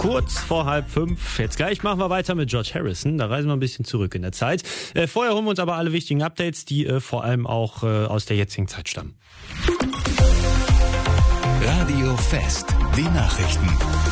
Kurz vor 4:30. Jetzt gleich machen wir weiter mit George Harrison. Da reisen wir ein bisschen zurück in der Zeit. Vorher holen wir uns aber alle wichtigen Updates, die vor allem auch aus der jetzigen Zeit stammen. Radio Fest, die Nachrichten.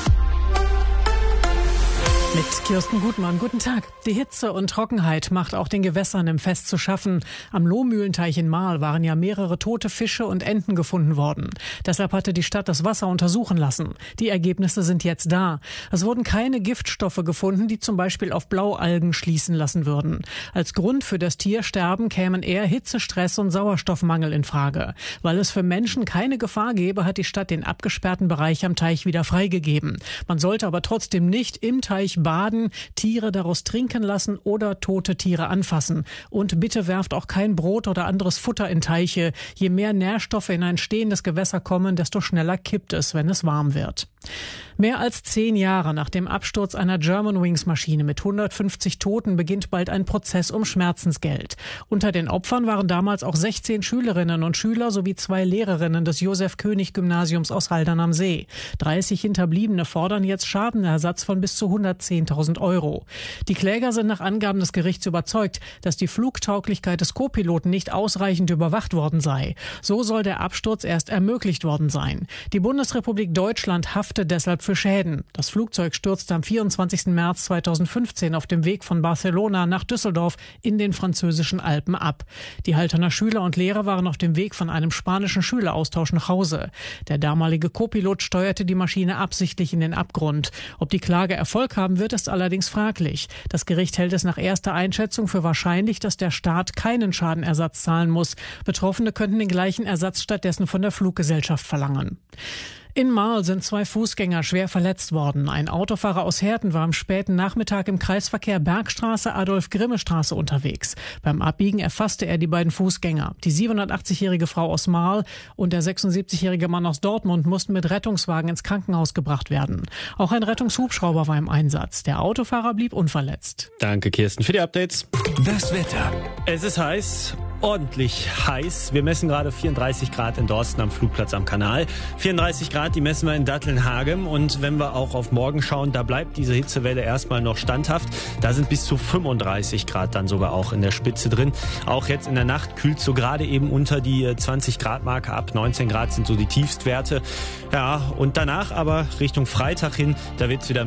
Mit Kirsten Gutmann, guten Tag. Die Hitze und Trockenheit macht auch den Gewässern im Fest zu schaffen. Am Lohmühlenteich in Marl waren ja mehrere tote Fische und Enten gefunden worden. Deshalb hatte die Stadt das Wasser untersuchen lassen. Die Ergebnisse sind jetzt da. Es wurden keine Giftstoffe gefunden, die zum Beispiel auf Blaualgen schließen lassen würden. Als Grund für das Tiersterben kämen eher Hitzestress und Sauerstoffmangel in Frage. Weil es für Menschen keine Gefahr gäbe, hat die Stadt den abgesperrten Bereich am Teich wieder freigegeben. Man sollte aber trotzdem nicht im Teich baden, Tiere daraus trinken lassen oder tote Tiere anfassen. Und bitte werft auch kein Brot oder anderes Futter in Teiche. Je mehr Nährstoffe in ein stehendes Gewässer kommen, desto schneller kippt es, wenn es warm wird. Mehr als 10 Jahre nach dem Absturz einer Germanwings-Maschine mit 150 Toten beginnt bald ein Prozess um Schmerzensgeld. Unter den Opfern waren damals auch 16 Schülerinnen und Schüler sowie 2 Lehrerinnen des Josef-König-Gymnasiums aus Haldern am See. 30 Hinterbliebene fordern jetzt Schadenersatz von bis zu 110.000 Euro. Die Kläger sind nach Angaben des Gerichts überzeugt, dass die Flugtauglichkeit des Co-Piloten nicht ausreichend überwacht worden sei. So soll der Absturz erst ermöglicht worden sein. Die Bundesrepublik Deutschland haftet deshalb für Schäden. Das Flugzeug stürzte am 24. März 2015 auf dem Weg von Barcelona nach Düsseldorf in den französischen Alpen ab. Die Halterner Schüler und Lehrer waren auf dem Weg von einem spanischen Schüleraustausch nach Hause. Der damalige Co-Pilot steuerte die Maschine absichtlich in den Abgrund. Ob die Klage Erfolg haben wird, ist allerdings fraglich. Das Gericht hält es nach erster Einschätzung für wahrscheinlich, dass der Staat keinen Schadenersatz zahlen muss. Betroffene könnten den gleichen Ersatz stattdessen von der Fluggesellschaft verlangen. In Marl sind 2 Fußgänger schwer verletzt worden. Ein Autofahrer aus Herten war am späten Nachmittag im Kreisverkehr Bergstraße-Adolf-Grimme-Straße unterwegs. Beim Abbiegen erfasste er die beiden Fußgänger. Die 87-jährige Frau aus Marl und der 76-jährige Mann aus Dortmund mussten mit Rettungswagen ins Krankenhaus gebracht werden. Auch ein Rettungshubschrauber war im Einsatz. Der Autofahrer blieb unverletzt. Danke, Kirsten, für die Updates. Das Wetter. Es ist heiß. Ordentlich heiß. Wir messen gerade 34 Grad in Dorsten am Flugplatz am Kanal. 34 Grad, die messen wir in Datteln-Hagem. Und wenn wir auch auf morgen schauen, da bleibt diese Hitzewelle erstmal noch standhaft. Da sind bis zu 35 Grad dann sogar auch in der Spitze drin. Auch jetzt in der Nacht kühlt so gerade eben unter die 20 Grad Marke ab. 19 Grad sind so die Tiefstwerte. Ja, und danach aber Richtung Freitag hin, da wird's wieder